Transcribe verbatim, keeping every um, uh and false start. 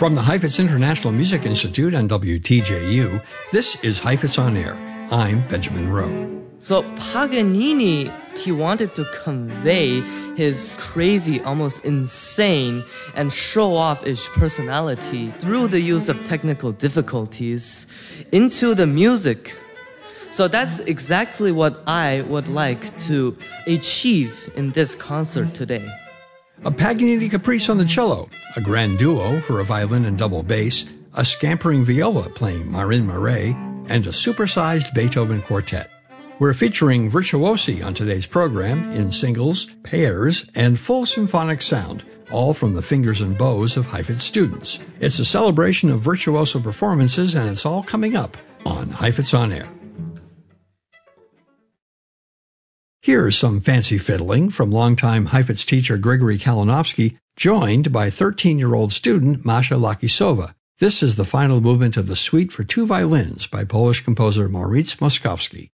From the Heifetz International Music Institute and W T J U, this is Heifetz on Air. I'm Benjamin Rowe. So Paganini, he wanted to convey his crazy, almost insane, and show-off-ish personality through the use of technical difficulties into the music. So that's exactly what I would like to achieve in this concert today. A Paganini Caprice on the cello, a grand duo for a violin and double bass, a scampering viola playing Marin Marais, and a supersized Beethoven quartet. We're featuring virtuosi on today's program in singles, pairs, and full symphonic sound, all from the fingers and bows of Heifetz students. It's a celebration of virtuoso performances, and it's all coming up on Heifetz on Air. Here's some fancy fiddling from longtime Heifetz teacher Grigory Kalinowski, joined by thirteen-year-old student Masha Lakisova. This is the final movement of the Suite for Two Violins by Polish composer Maurice Moszkowski.